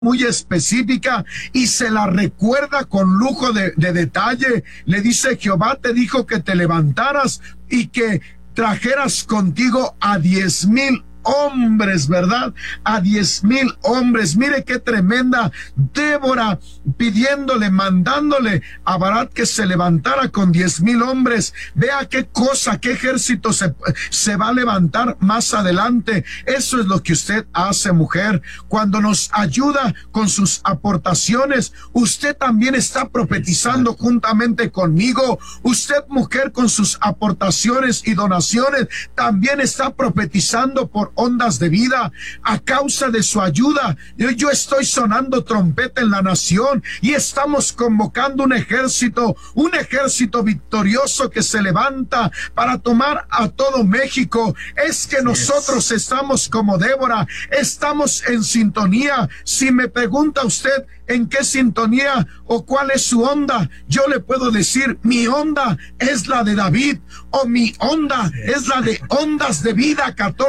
muy específica y se la recuerda con lujo de detalle. Le dice: Jehová te dijo que te levantaras y que trajeras contigo a 10,000 hombres, ¿verdad? A 10,000 hombres. Mire qué tremenda. Débora pidiéndole, mandándole a Barak que se levantara con 10,000 hombres. Vea qué cosa, qué ejército se va a levantar más adelante. Eso es lo que usted hace, mujer. Cuando nos ayuda con sus aportaciones, usted también está profetizando juntamente conmigo. Usted, mujer, con sus aportaciones y donaciones, también está profetizando por ondas de vida. A causa de su ayuda, yo estoy sonando trompeta en la nación y estamos convocando un ejército victorioso que se levanta para tomar a todo México. Es que nosotros estamos como Débora, estamos en sintonía. Si me pregunta usted en qué sintonía o cuál es su onda, yo le puedo decir: mi onda es la de David, o mi onda es la de Ondas de Vida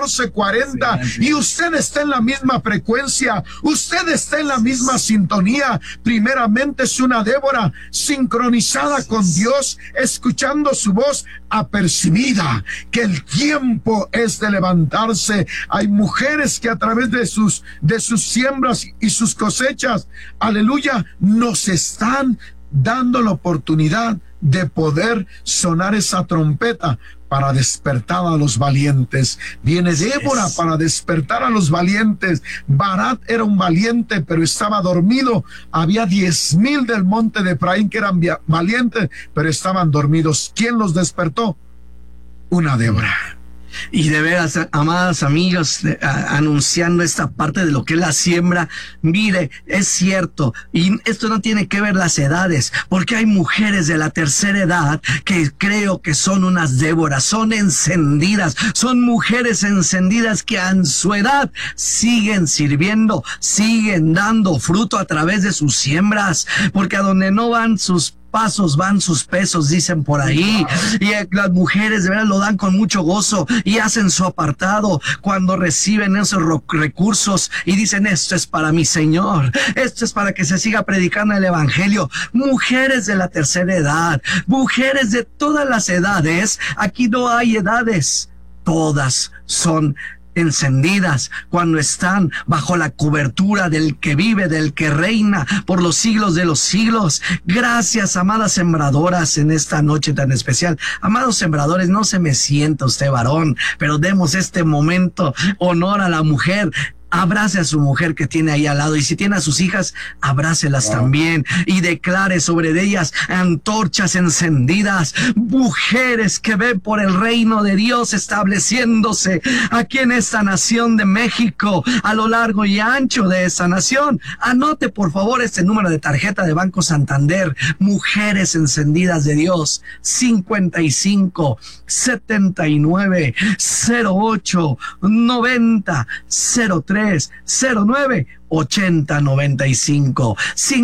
1440, y usted está en la misma frecuencia, usted está en la misma sintonía. Primeramente es una Débora sincronizada con Dios, escuchando su voz, apercibida que el tiempo es de levantarse. Hay mujeres que a través de sus siembras y sus cosechas, aleluya, nos están dando la oportunidad de poder sonar esa trompeta para despertar a los valientes. Viene Débora para despertar a los valientes. Barak era un valiente, pero estaba dormido. Había 10,000 del monte de Efraín que eran valientes, pero estaban dormidos. ¿Quién los despertó? Una Débora. Y de veras, amadas amigas, anunciando esta parte de lo que es la siembra, mire, es cierto, y esto no tiene que ver las edades, porque hay mujeres de la tercera edad que creo que son unas Déboras, son encendidas, son mujeres encendidas que en su edad siguen sirviendo, siguen dando fruto a través de sus siembras, porque a donde no van sus pasos van sus pesos, dicen por ahí. Y las mujeres de verdad lo dan con mucho gozo y hacen su apartado cuando reciben esos recursos y dicen: esto es para mi Señor, esto es para que se siga predicando el evangelio. Mujeres de la tercera edad, mujeres de todas las edades, aquí no hay edades, todas son encendidas cuando están bajo la cobertura del que vive, del que reina por los siglos de los siglos. Gracias, amadas sembradoras, en esta noche tan especial. Amados sembradores, no se me sienta usted varón, pero demos este momento honor a la mujer. Abrace a su mujer que tiene ahí al lado, y si tiene a sus hijas, abrácelas también y declare sobre ellas antorchas encendidas, mujeres que ven por el reino de Dios estableciéndose aquí en esta nación de México, a lo largo y ancho de esa nación. Anote por favor este número de tarjeta de Banco Santander: Mujeres Encendidas de Dios, 55 79 08 90 03 09 80 95,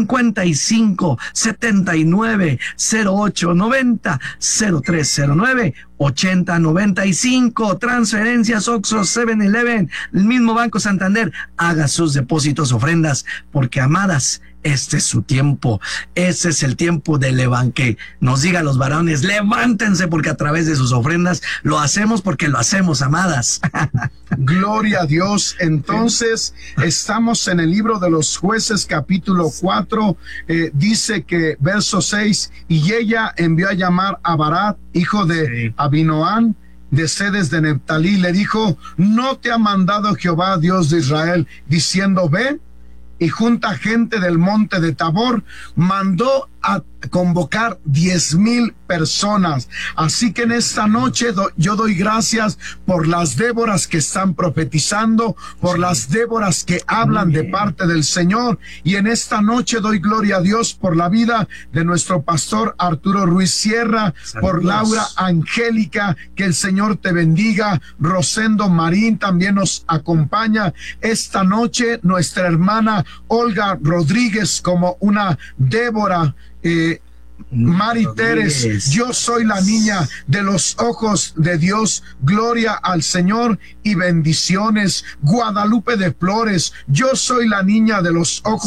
55 79 08 90 03 09 80 95. Transferencias Oxxo, 7-Eleven, el mismo Banco Santander. Haga sus depósitos, ofrendas, porque, amadas, este es su tiempo. Ese es el tiempo del que nos diga a los varones: levántense, porque a través de sus ofrendas lo hacemos, porque lo hacemos, amadas. Gloria a Dios. Entonces, estamos en el libro de los Jueces, capítulo 4. Dice que, verso 6, y ella envió a llamar a Barak, hijo de Abinoam, de Sedes de Neftalí, le dijo: ¿no te ha mandado Jehová, Dios de Israel, diciendo: ven y junta gente del monte de Tabor? Mandó a convocar 10,000 personas. Así que en esta noche yo doy gracias por las Déboras que están profetizando, por las Déboras que hablan de parte del Señor. Y en esta noche doy gloria a Dios por la vida de nuestro pastor Arturo Ruiz Sierra. Saludos. Por Laura Angélica, que el Señor te bendiga. Rosendo Marín también nos acompaña esta noche. Nuestra hermana Olga Rodríguez como una Débora, Mari Teres, yo soy la niña de los ojos de Dios, gloria al Señor y bendiciones. Guadalupe de Flores, yo soy la niña de los ojos